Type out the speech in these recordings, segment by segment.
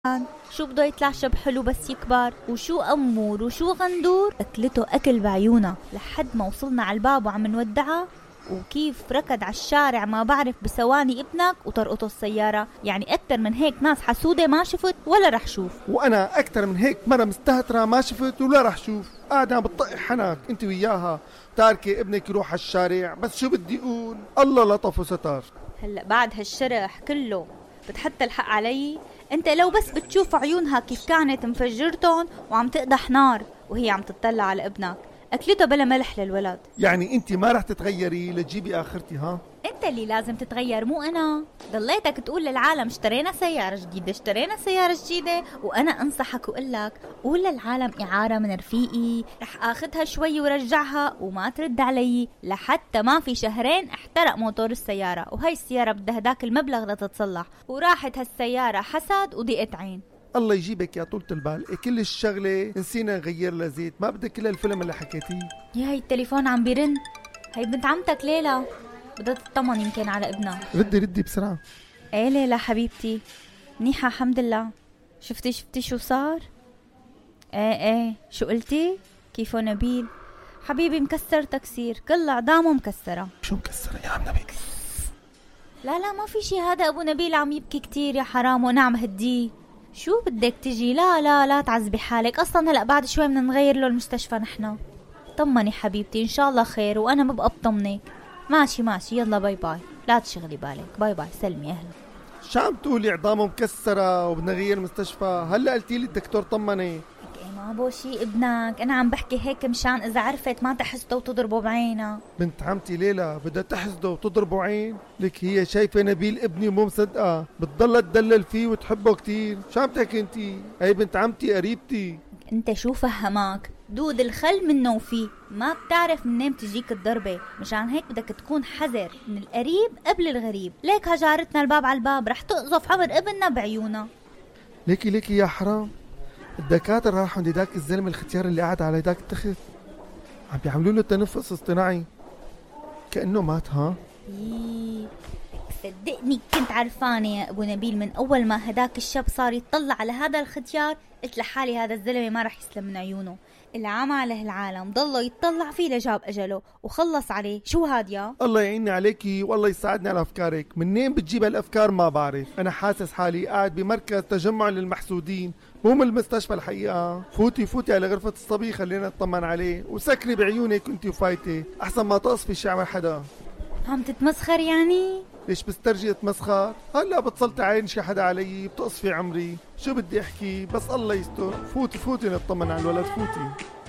شو بده يطلع شب حلو بس يكبر، وشو أمور وشو غندور. أكلته أكل بعيونا لحد ما وصلنا على الباب وعم نودعها، وكيف ركض على الشارع ما بعرف بثواني ابنك وطرقته السيارة. يعني أكتر من هيك ناس حسودة ما شفت ولا رح شوف. وأنا أكتر من هيك مرة مستهترة ما شفت ولا رح شوف. قاعدة بتطق حنك انت وياها، تاركي ابنك يروح على الشارع. بس شو بدي اقول، الله لطف وستار. هلأ بعد هالشرح كله بتحط الحق علي؟ انت لو بس بتشوف عيونها كيف كانت مفجرتهم وعم تقدح نار وهي عم تطلع على ابنك. اكلته بلا ملح للولد. يعني انت ما رح تتغيري لتجيبي اخرتي؟ ها انت اللي لازم تتغير مو انا. ضليتك تقول للعالم اشترينا سيارة جديدة اشترينا سيارة جديدة، وانا انصحك وقلك قول للعالم اعارة من رفيقي رح اخذها شوي ورجعها، وما ترد علي لحتى ما في شهرين احترق موتور السيارة، وهي السيارة بدها هداك المبلغ لتتصلح، وراحت هالسيارة حسد وضيقت عين. الله يجيبك يا طولة البال. كل الشغلة نسينا نغير لزيت، ما بدك كل الفيلم اللي حكيتيه. يا هي التليفون عم بيرن، هي بنت عمتك ليلى بدها تطمن يمكن على ابنها. ردي بسرعة. ايه ليلى حبيبتي، منيحة الحمد لله. شفتي شو صار؟ ايه شو قلتي؟ كيفو نبيل؟ حبيبي مكسر تكسير، كل عظامه مكسرة. شو مكسرة يا عم نبيل؟ لا ما في شي، هذا ابو نبيل عم يبكي كتير يا حرام وانا عم هديه. شو بدك تجي؟ لا تعذبي حالك، اصلا هلا بعد شوي بدنا نغير له المستشفى نحن. طمني حبيبتي ان شاء الله خير، وانا ما ببقى بطمنك. ماشي يلا باي لا تشغلي بالك. باي سلمي اهلا. شو عم تقولي عظامه مكسرة وبدنا نغير مستشفى؟ هلا قلتي لي الدكتور طمني. ما بو شي ابنك، انا عم بحكي هيك مشان اذا عرفت ما تحسده وتضربه بعينها. بنت عمتي ليلى بدها تحسده وتضربه عين؟ لك هي شايفه نبيل ابني ومو مصدقه، بتضلها تدلل فيه وتحبه كتير. شو عم تحكي انتي؟ هي بنت عمتي قريبتي. انت شو فهمك؟ دود الخل منه وفيه، ما بتعرف منين بتجيك الضربة. مشان هيك بدك تكون حذر من القريب قبل الغريب. ليك هجارتنا الباب على الباب رح تقذف عمر ابننا بعيونا. ليكي يا حرام، الدكاترة راحوا عند داك الزلمة الختيار اللي قاعد على داك التخت، عم بيعملوا له تنفس اصطناعي كأنه مات. ها صدقني كنت عرفانة يا ابو نبيل، من اول ما هداك الشاب صار يطلع على هذا الختيار قلت لحالي هذا الزلمة ما رح يسلم من عيونه. اللي عم عليه العالم ضله يتطلع فيه لجاب اجله وخلص عليه. شو هاد يا الله يعيني عليكي والله يساعدني على افكارك. منين بتجيب هالافكار ما بعرف. انا حاسس حالي قاعد بمركز تجمع للمحسودين مو من المستشفى الحقيقة. فوتي على غرفة الصبي خلينا نطمن عليه، وسكري بعيونك كنتي وفايتي احسن ما تقصفي شعر حدا. عم تتمسخر يعني؟ ليش بسترجي اتمسخر؟ هلا بتصلت عين شي حدا علي بتقصفي عمري. شو بدي احكي؟ بس الله يستر. فوتي نطمن على الولد. فوتي.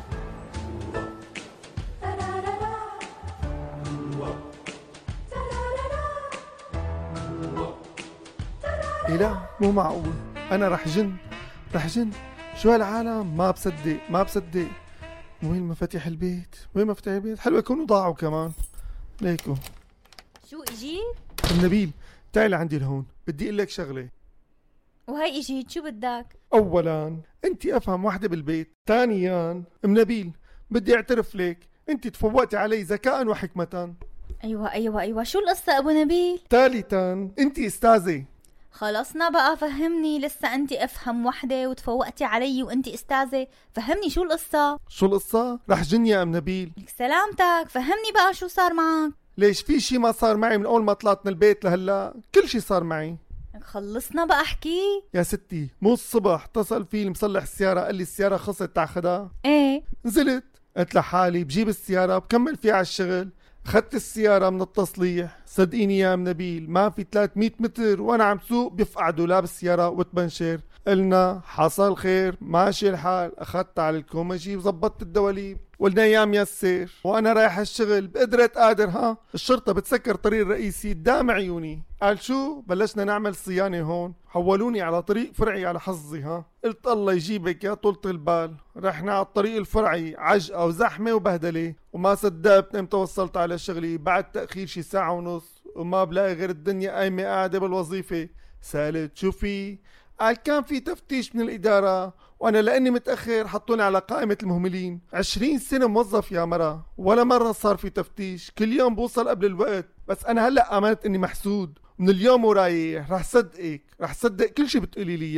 إيه لا مو معقول، انا رح جن. شو هالعالم؟ ما بصدق. وين مفاتيح البيت؟ حلوة يكونوا ضاعوا كمان. ليكو شو اجيت؟ نبيل تعي لعندي لهون، بدي اقول لك شغله. وهي اجيت شو بدك؟ اولا انت افهم وحده بالبيت، ثانيا نبيل بدي اعترف لك انت تفوقتي علي ذكاء وحكمه. ايوه شو القصه ابو نبيل؟ ثالثا انت استاذه. خلصنا بقى فهمني. لسه انت افهم وحده وتفوقتي علي وانت استاذه؟ فهمني شو القصه؟ رح جن يا نبيل. لك سلامتك، فهمني بقى شو صار معك. ليش في شي ما صار معي من اول ما طلعت من البيت لهلا؟ كل شي صار معي. خلصنا بقى احكي. يا ستي مو الصبح اتصل في المصلح السيارة قال لي السيارة خلصت تاخدها؟ ايه نزلت قلت لحالي بجيب السيارة بكمل فيها على الشغل. اخذت السيارة من التصليح، صدقيني يا نبيل ما في 300 متر وانا عم سوق بيفقع دولاب السيارة وتبنشر. قلنا حصل خير ماشي الحال. اخذت على الكومجي وزبطت الدواليب، قلنا يا ميسر وانا رايح الشغل بقدرة قادر. الشرطة بتسكر طريق الرئيسي قدام عيوني. قال شو؟ بلشنا نعمل صيانة هون، حولوني على طريق فرعي على حظي. قلت الله يجيبك يا طولة البال. رحنا على الطريق الفرعي عجقة وزحمة وبهدلة، وما صدقت امتى وصلت على شغلي بعد تأخير شي ساعة ونص، وما بلاقي غير الدنيا قايمة قاعدة بالوظيفة. سألت شو في؟ قال كان في تفتيش من الإدارة وأنا لأني متأخر حطوني على قائمة المهملين. 20 سنة موظف يا مرة ولا مرة صار في تفتيش، كل يوم بوصل قبل الوقت. بس أنا هلأ آمنت إني محسود، من اليوم ورايح رح صدق كل شي بتقولي لي إياه.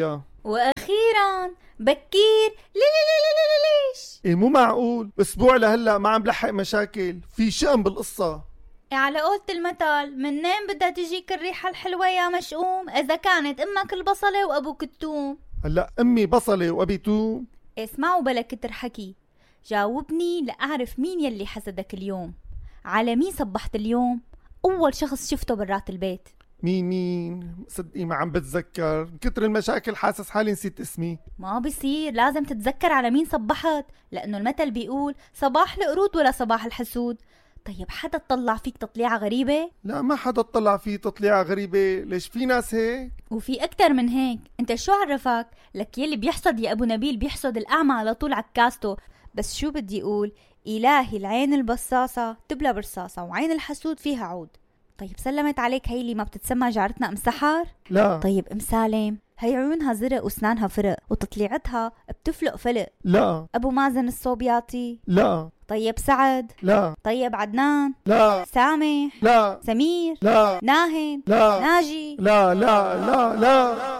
واخيرا بكير ليش إيه مو معقول، اسبوع لهلا ما عم بلحق مشاكل، في شأن بالقصة. على قولة المثل منين بدها تجيك الريحة الحلوة يا مشؤوم إذا كانت أمك البصلة وأبوك التوم؟ هلا أمي بصلة وأبي توم. اسمعوا بلا كتر حكي، جاوبني لأعرف مين يلي حسدك اليوم. على مين صبحت اليوم؟ أول شخص شفته برات البيت مين صدقي ما عم بتذكر، من كتر المشاكل حاسس حالي نسيت اسمي. ما بصير، لازم تتذكر على مين صبحت، لأنه المثل بيقول صباح القرود ولا صباح الحسود. طيب حدا تطلع فيك تطليعة غريبة؟ لا ما حدا طلع فيه تطليعة غريبة، ليش في ناس هيك؟ وفي أكتر من هيك. انت شو عرفك؟ لك يلي بيحصد يا أبو نبيل بيحصد الأعمى على طول عكاسته. بس شو بدي أقول؟ إلهي العين البصاصة تبلى برصاصة وعين الحسود فيها عود. طيب سلمت عليك هي اللي ما بتتسمى جارتنا أم سحر؟ لا. طيب أم سالم هي عيونها زرق واسنانها فرق وتطليعتها بتفلق فلق. لا. أبو مازن الصوبياطي؟ لا. طيب سعد؟ لا. طيب عدنان؟ لا. سامح؟ لا. سمير؟ لا. ناهد؟ لا. ناجي؟ لا لا لا لا.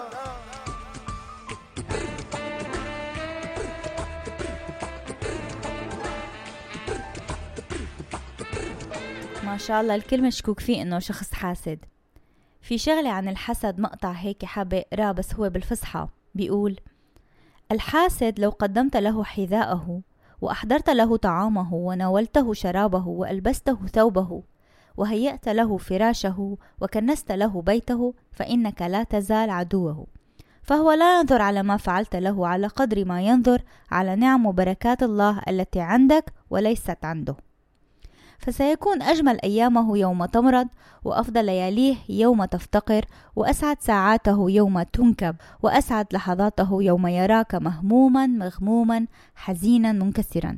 ما شاء الله الكل مشكوك فيه انه شخص حاسد. في شغلة عن الحسد مقطع هيك حابة اقراه بس هو بالفصحى، بيقول: الحاسد لو قدمت له حذاءه وأحضرت له طعامه وناولته شرابه وألبسته ثوبه وهيأت له فراشه وكنست له بيته فإنك لا تزال عدوه، فهو لا ينظر على ما فعلت له على قدر ما ينظر على نعم وبركات الله التي عندك وليست عنده، فسيكون أجمل أيامه يوم تمرض وأفضل لياليه يوم تفتقر وأسعد ساعاته يوم تنكب وأسعد لحظاته يوم يراك مهموما مغموما حزينا منكسرا.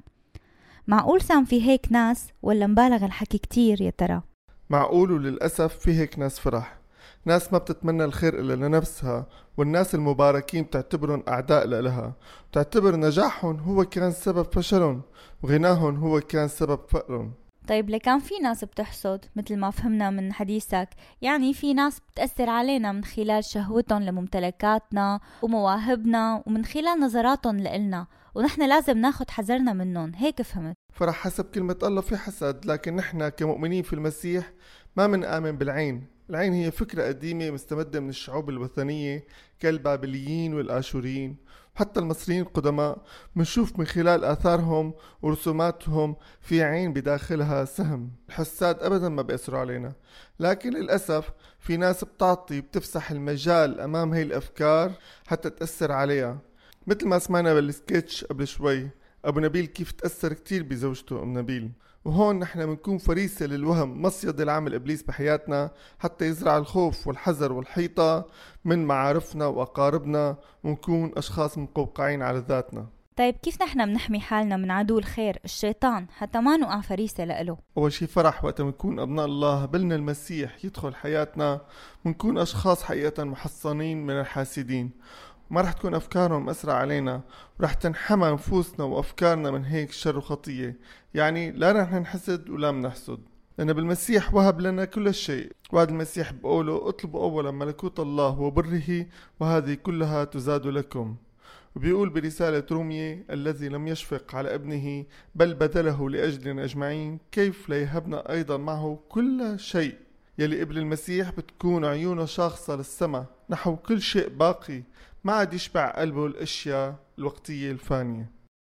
معقول سام في هيك ناس ولا مبالغ الحكي كتير يا ترى؟ معقول، وللأسف في هيك ناس فرح، ناس ما بتتمنى الخير إلا لنفسها، والناس المباركين بتعتبرهم أعداء لها، بتعتبر نجاحهم هو كان سبب فشلهم وغناهم هو كان سبب فقرهم. طيب لكان في ناس بتحسد مثل ما فهمنا من حديثك، يعني في ناس بتأثر علينا من خلال شهوتهم لممتلكاتنا ومواهبنا ومن خلال نظراتهم لإلنا، ونحن لازم ناخد حذرنا منهم، هيك فهمت؟ فرح حسب كلمة الله في حسد، لكن نحن كمؤمنين في المسيح ما منآمن بالعين. العين هي فكرة قديمة مستمدة من الشعوب الوثنية كالبابليين والآشوريين، حتى المصريين القدماء منشوف من خلال آثارهم ورسوماتهم في عين بداخلها سهم. الحساد أبدا ما بيأثروا علينا، لكن للأسف في ناس بتفسح المجال أمام هاي الأفكار حتى تأثر عليها، مثل ما سمعنا بالسكتش قبل شوي أبو نبيل كيف تأثر كتير بزوجته أم نبيل. وهون نحن منكون فريسة للوهم، مصيدة العمل إبليس بحياتنا حتى يزرع الخوف والحذر والحيطة من معارفنا وأقاربنا، ونكون أشخاص مقوقعين على ذاتنا. طيب كيف نحن بنحمي حالنا من عدو الخير الشيطان حتى ما نوقع فريسة لإله؟ أول شي فرح وقت منكون أبناء الله بلنا المسيح يدخل حياتنا، منكون أشخاص حقيقة محصنين من الحاسدين، ما رح تكون أفكارهم مأثرة علينا، ورح تنحمى نفوسنا وأفكارنا من هيك شر وخطية. يعني لا رح نحسد ولا منحسد، لأن بالمسيح وهب لنا كل شيء، وهذا المسيح بقوله: اطلبوا أولا ملكوت الله وبره وهذه كلها تزاد لكم. وبيقول برسالة رومية: الذي لم يشفق على ابنه بل بذله لأجلنا أجمعين كيف لا يهبنا أيضا معه كل شيء. يلي قبل المسيح بتكون عيونه شاخصة للسماء نحو كل شيء باقي، ما عاد يشبع قلبه الأشياء الوقتية الفانية.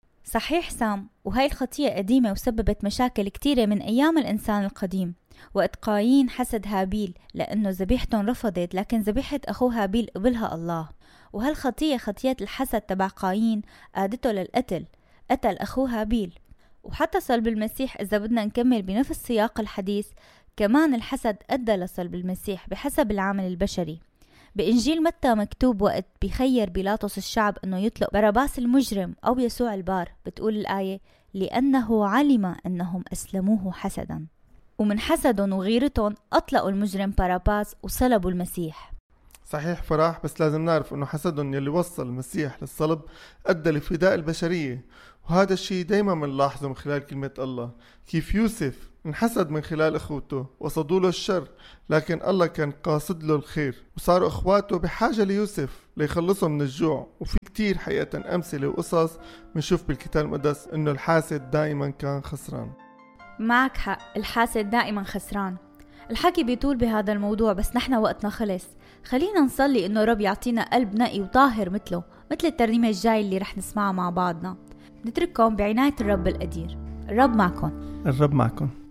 صحيح سام، وهاي الخطية قديمة وسببت مشاكل كتيرة من أيام الإنسان القديم. وقت قايين حسد هابيل لأنه ذبيحتهم رفضت، لكن ذبيحة أخوه هابيل قبلها الله. وهالخطية خطية الحسد تبع قايين قادته للقتل، قتل أخوه هابيل. وحتى صلب المسيح إذا بدنا نكمل بنفس سياق الحديث، كمان الحسد أدى لصلب المسيح بحسب العمل البشري. بإنجيل متى مكتوب وقت بيخير بيلاطس الشعب أنه يطلق باراباس المجرم أو يسوع البار، بتقول الآية: لأنه علم أنهم أسلموه حسدا. ومن حسدهم وغيرتهم أطلقوا المجرم باراباس وصلبوا المسيح. صحيح فرح، بس لازم نعرف أنه حسدهم يلي وصل المسيح للصلب أدى لفداء البشرية، وهذا الشيء دايما منلاحظه من خلال كلمة الله. كيف يوسف انحسد من خلال اخوته وصدوا له الشر، لكن الله كان قاصد له الخير، وصاروا اخواته بحاجة ليوسف ليخلصهم من الجوع. وفي كتير حقيقة امثلة وقصص بنشوف بالكتاب المقدس انه الحاسد دائما كان خسران. معك حق، الحاسد دائما خسران. الحكي بيطول بهذا الموضوع بس نحن وقتنا خلص. خلينا نصلي انه رب يعطينا قلب نقي وطاهر مثله، مثل الترنيمة الجاي اللي رح نسمعها مع بعضنا. نترككم بعناية الرب القدير. الرب معكم. الرب معكم.